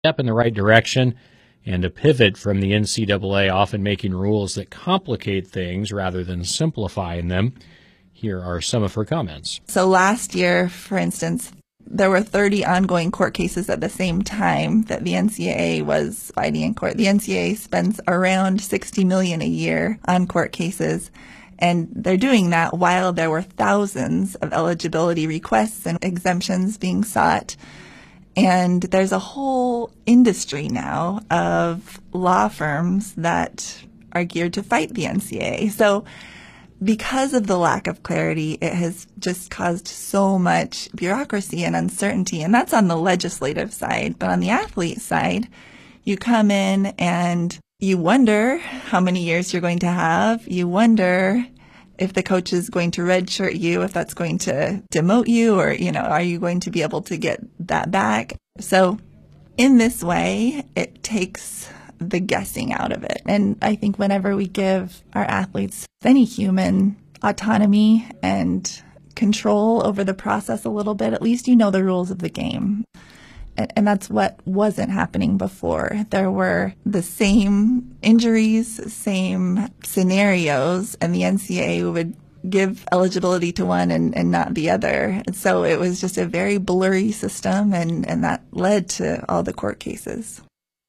step in the right direction and a pivot from the NCAA, often making rules that complicate things rather than simplifying them. Here are some of her comments. So last year, for instance, there were 30 ongoing court cases at the same time that the NCAA was fighting in court. The NCAA spends around $60 million a year on court cases, and they're doing that while there were thousands of eligibility requests and exemptions being sought. And there's a whole industry now of law firms that are geared to fight the NCAA. So because of the lack of clarity, it has just caused so much bureaucracy and uncertainty. And that's on the legislative side. But on the athlete side, you come in and you wonder how many years you're going to have. You wonder if the coach is going to redshirt you, if that's going to demote you, or, are you going to be able to get that back? So in this way, it takes the guessing out of it. And I think whenever we give our athletes, any human, autonomy and control over the process a little bit, at least you know the rules of the game. And that's what wasn't happening before. There were the same injuries, same scenarios, and the NCAA would give eligibility to one and not the other. And so it was just a very blurry system, and that led to all the court cases.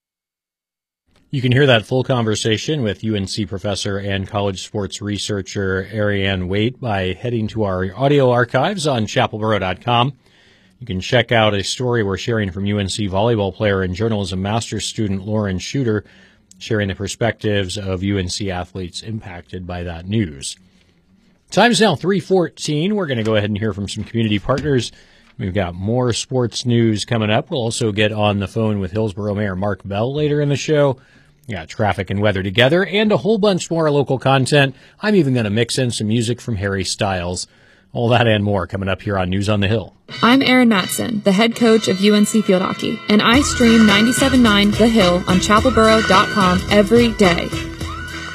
You can hear that full conversation with UNC professor and college sports researcher Ariane Waite by heading to our audio archives on chapelboro.com. You can check out a story we're sharing from UNC volleyball player and journalism master's student Lauren Shooter, sharing the perspectives of UNC athletes impacted by that news. Time's now 3:14. We're going to go ahead and hear from some community partners. We've got more sports news coming up. We'll also get on the phone with Hillsboro Mayor Mark Bell later in the show. We got traffic and weather together and a whole bunch more local content. I'm even going to mix in some music from Harry Styles. All that and more coming up here on News on the Hill. I'm Erin Matson, the head coach of UNC Field Hockey, and I stream 97.9 The Hill on chapelboro.com every day.